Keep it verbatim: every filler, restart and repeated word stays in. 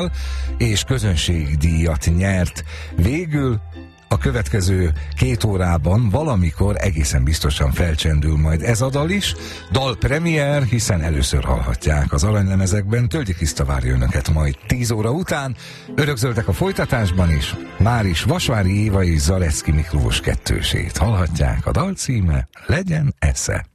és közönségdíjat nyert. Végül a következő két órában valamikor egészen biztosan felcsendül majd ez a dal is. Dal premier, hiszen először hallhatják az aranylemezekben. Tölgyi Kriszta várja önöket majd tíz óra után. Örökzöldek a folytatásban is. Már is Vasvári Éva és Zaleszki Miklós kettősét hallhatják. A dal címe Legyen esze.